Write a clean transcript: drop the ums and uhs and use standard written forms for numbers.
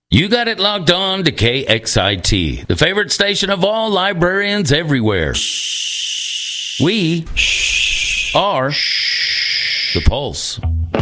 You got it locked on to KXIT, the favorite station of all librarians everywhere. We are The Pulse.